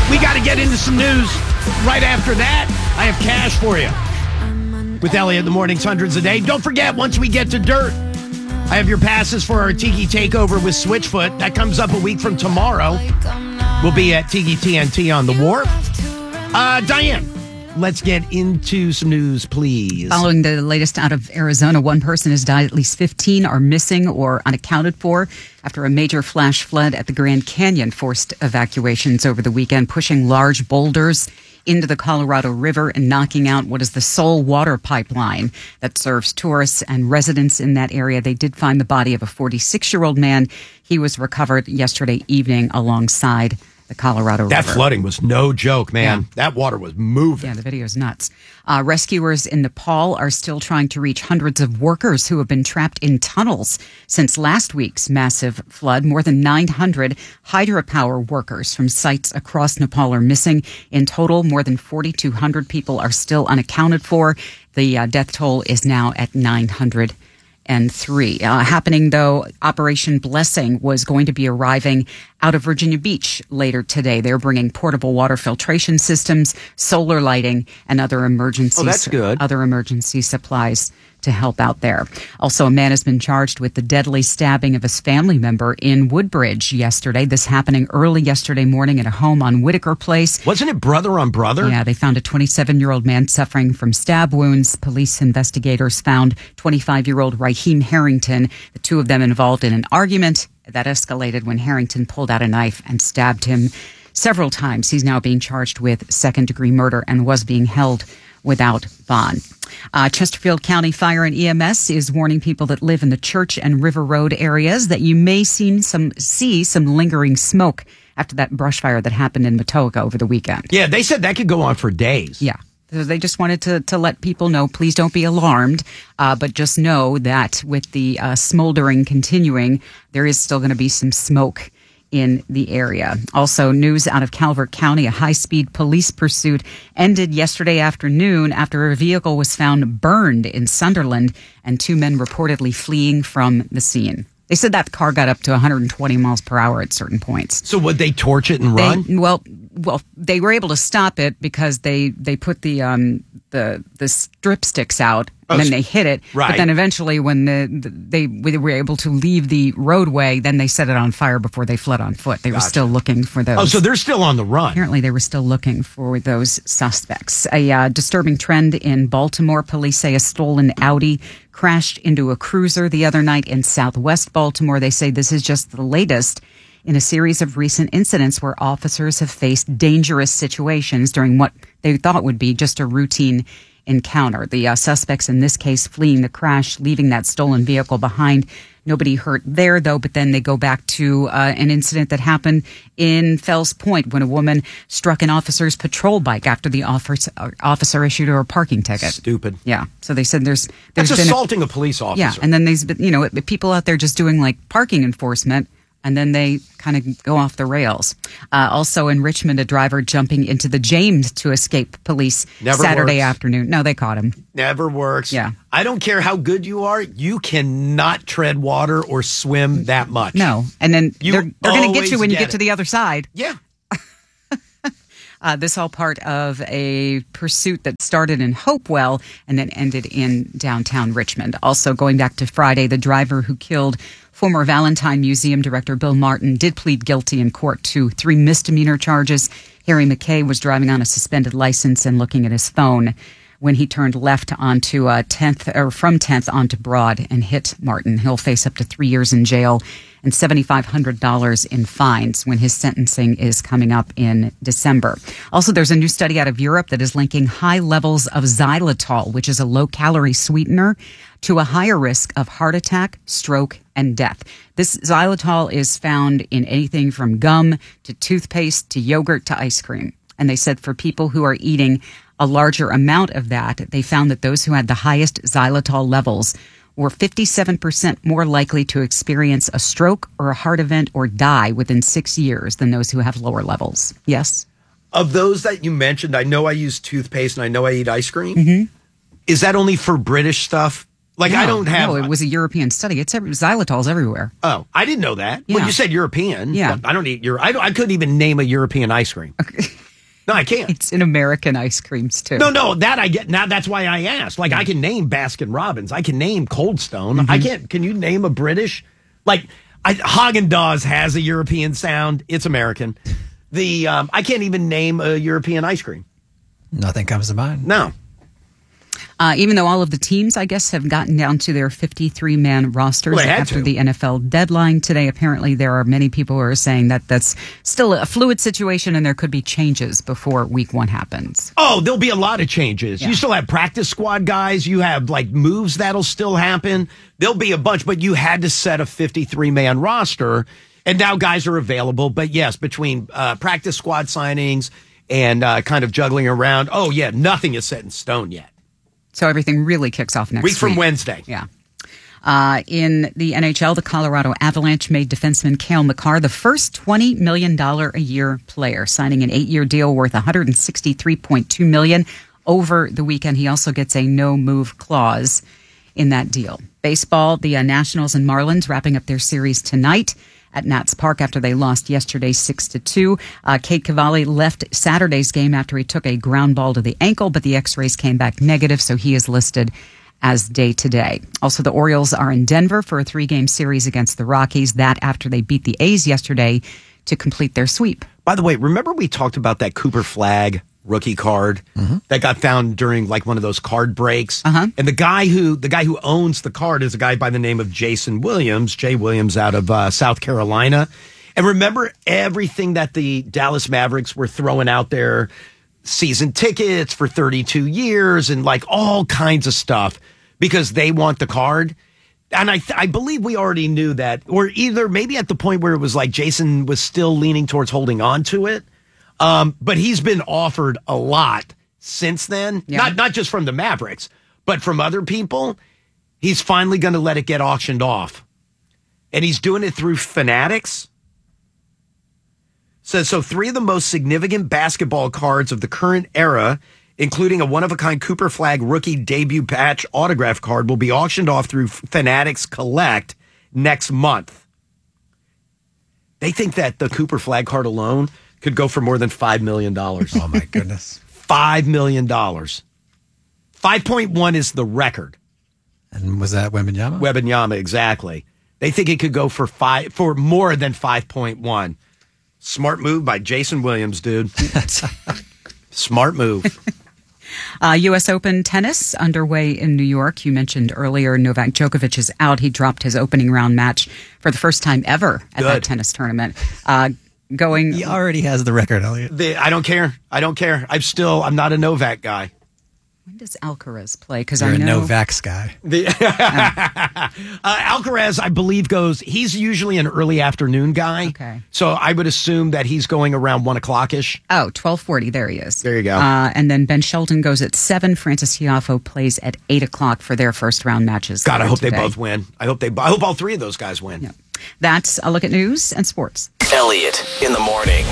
We got to get into some news right after that. I have cash for you with Elliot in the mornings, hundreds a day. Don't forget, once we get to dirt, I have your passes for our Tiki Takeover with Switchfoot. That comes up a week from tomorrow. We'll be at Tiki TNT on the Wharf. Diane, let's get into some news, please. Following the latest out of Arizona, one person has died. At least 15 are missing or unaccounted for after a major flash flood at the Grand Canyon forced evacuations over the weekend, pushing large boulders into the Colorado River and knocking out what is the sole water pipeline that serves tourists and residents in that area. They did find the body of a 46-year-old man. He was recovered yesterday evening alongside the Colorado River. That flooding was no joke, man. Yeah. That water was moving. Yeah, the video is nuts. Rescuers in Nepal are still trying to reach hundreds of workers who have been trapped in tunnels since last week's massive flood. More than 900 hydropower workers from sites across Nepal are missing. In total, more than 4,200 people are still unaccounted for. The death toll is now at 903. Happening, though, Operation Blessing was going to be arriving out of Virginia Beach later today. They're bringing portable water filtration systems, solar lighting, and other emergency supplies to help out there. Also, a man has been charged with the deadly stabbing of his family member in Woodbridge yesterday. This happening early yesterday morning at a home on Whitaker Place. Wasn't it brother on brother? Yeah, they found a 27-year-old man suffering from stab wounds. Police investigators found 25-year-old Raheem Harrington, the two of them involved in an argument that escalated when Harrington pulled out a knife and stabbed him several times. He's now being charged with second-degree murder and was being held without bond. Chesterfield County Fire and EMS is warning people that live in the Church and River Road areas that you may see some lingering smoke after that brush fire that happened in Matoaca over the weekend. Yeah, they said that could go on for days. Yeah. So they just wanted to let people know, please don't be alarmed, but just know that with the smoldering continuing, there is still going to be some smoke in the area. Also, news out of Calvert County, a high-speed police pursuit ended yesterday afternoon after a vehicle was found burned in Sunderland and two men reportedly fleeing from the scene. They said that car got up to 120 miles per hour at certain points. So would they torch it and run? Well, they were able to stop it because they put the strip sticks out and then they hit it. Right. But then eventually when they were able to leave the roadway, then they set it on fire before they fled on foot. They were still looking for those. Oh, so they're still on the run. Apparently they were still looking for those suspects. A disturbing trend in Baltimore. Police say a stolen Audi crashed into a cruiser the other night in southwest Baltimore. They say this is just the latest in a series of recent incidents where officers have faced dangerous situations during what they thought would be just a routine encounter. The suspects in this case fleeing the crash, leaving that stolen vehicle behind. Nobody hurt there, though, but then they go back to an incident that happened in Fells Point when a woman struck an officer's patrol bike after the officer issued her a parking ticket. Stupid. Yeah. So they said there's That's been assaulting a police officer. Yeah, and then there's been, people out there just doing like parking enforcement, and then they kind of go off the rails. Also in Richmond, a driver jumping into the James to escape police Saturday afternoon. No, they caught him. Never works. Yeah. I don't care how good you are. You cannot tread water or swim that much. No. And then they're going to get you when you get to the other side. Yeah. This all part of a pursuit that started in Hopewell and then ended in downtown Richmond. Also going back to Friday, the driver who killed former Valentine Museum director Bill Martin did plead guilty in court to 3 misdemeanor charges. Harry McKay was driving on a suspended license and looking at his phone when he turned left onto from 10th onto Broad and hit Martin. He'll face up to 3 years in jail and $7,500 in fines when his sentencing is coming up in December. Also, there's a new study out of Europe that is linking high levels of xylitol, which is a low-calorie sweetener, to a higher risk of heart attack, stroke, and death. This xylitol is found in anything from gum to toothpaste to yogurt to ice cream. And they said for people who are eating a larger amount of that, they found that those who had the highest xylitol levels were 57% more likely to experience a stroke or a heart event or die within 6 years than those who have lower levels. Yes? Of those that you mentioned, I know I use toothpaste and I know I eat ice cream. Mm-hmm. Is that only for British stuff? Like, I don't have... No, it was a European study. Xylitol's everywhere. Oh, I didn't know that. Yeah. Well, you said European. Yeah. I don't eat I couldn't even name a European ice cream. Okay. No, I can't. It's in American ice creams, too. No, that I get. Now, that's why I asked. Like, I can name Baskin-Robbins. I can name Cold Stone. I can't. Can you name a British? Like, Haagen-Dazs has a European sound. It's American. I can't even name a European ice cream. Nothing comes to mind. No. Even though all of the teams, I guess, have gotten down to their 53-man rosters after the NFL deadline today, apparently there are many people who are saying that that's still a fluid situation and there could be changes before week 1 happens. Oh, there'll be a lot of changes. Yeah. You still have practice squad guys. You have, like, moves that'll still happen. There'll be a bunch, but you had to set a 53-man roster, and now guys are available. But, yes, between practice squad signings and kind of juggling around, nothing is set in stone yet. So everything really kicks off next week. Week from Wednesday. Yeah. In the NHL, the Colorado Avalanche made defenseman Cale Makar the first $20 million a year player, signing an 8-year deal worth $163.2 million over the weekend. He also gets a no-move clause in that deal. Baseball, the Nationals and Marlins wrapping up their series tonight at Nats Park after they lost yesterday 6-2. Cade Cavalli left Saturday's game after he took a ground ball to the ankle, but the x-rays came back negative, so he is listed as day-to-day. Also, the Orioles are in Denver for a 3-game series against the Rockies. That after they beat the A's yesterday to complete their sweep. By the way, remember we talked about that Cooper Flagg rookie card that got found during like one of those card breaks? And the guy who owns the card is a guy by the name of Jason Williams, Jay Williams out of South Carolina. And remember everything that the Dallas Mavericks were throwing out there, season tickets for 32 years and like all kinds of stuff because they want the card. And I believe we already knew that, or either maybe at the point where it was like Jason was still leaning towards holding on to it. But he's been offered a lot since then, not just from the Mavericks, but from other people. He's finally going to let it get auctioned off. And he's doing it through Fanatics. So 3 of the most significant basketball cards of the current era, including a one-of-a-kind Cooper Flagg rookie debut patch autograph card, will be auctioned off through Fanatics Collect next month. They think that the Cooper Flagg card alone could go for more than $5 million. Oh, my goodness. $5 million. 5.1 is the record. And was that Wembanyama? Wembanyama, exactly. They think it could go for more than 5.1. Smart move by Jason Williams, dude. Smart move. U.S. Open tennis underway in New York. You mentioned earlier Novak Djokovic is out. He dropped his opening round match for the first time ever at that tennis tournament. He already has the record, Elliot. I don't care. I'm not a Novak guy. When does Alcaraz play? Because You're I know a Novaks guy. Alcaraz, I believe, he's usually an early afternoon guy. Okay. So I would assume that he's going around 1 o'clock-ish. Oh, 12:40. There he is. There you go. And then Ben Shelton goes at 7. Francis Tiafoe plays at 8 o'clock for their first round matches. God, I hope they both win. I hope all 3 of those guys win. Yep. That's a look at news and sports. Elliot in the morning.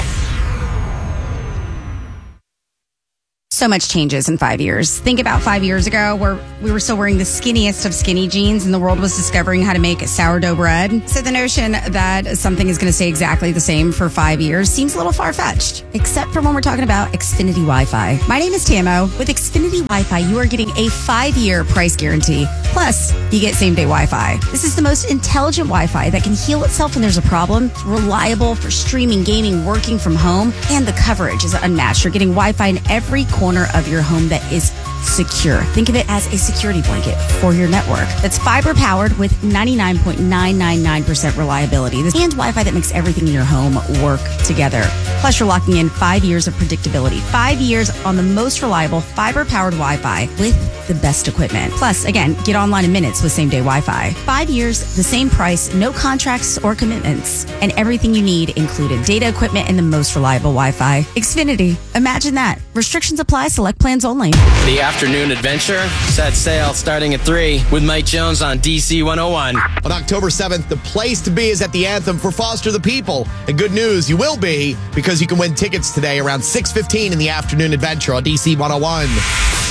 So much changes in 5 years. Think about 5 years ago where we were still wearing the skinniest of skinny jeans and the world was discovering how to make sourdough bread. So the notion that something is going to stay exactly the same for 5 years seems a little far-fetched, except for when we're talking about Xfinity Wi-Fi. My name is Tamo. With Xfinity Wi-Fi, you are getting a 5-year price guarantee. Plus, you get same-day Wi-Fi. This is the most intelligent Wi-Fi that can heal itself when there's a problem. It's reliable for streaming, gaming, working from home, and the coverage is unmatched. You're getting Wi-Fi in every corner of your home that is secure. Think of it as a security blanket for your network. That's fiber powered with 99.999% reliability. And Wi-Fi that makes everything in your home work together. Plus, you're locking in 5 years of predictability. 5 years on the most reliable fiber powered Wi-Fi with the best equipment. Plus, again, get online in minutes with same day Wi-Fi. 5 years, the same price, no contracts or commitments, and everything you need included. Data, equipment, and the most reliable Wi-Fi. Xfinity. Imagine that. Restrictions apply. Select plans only. The afternoon adventure set sail starting at 3 with Mike Jones on DC 101. On October 7th, the place to be is at the Anthem for Foster the People. And good news, you will be, because you can win tickets today around 6:15 in the afternoon adventure on DC 101.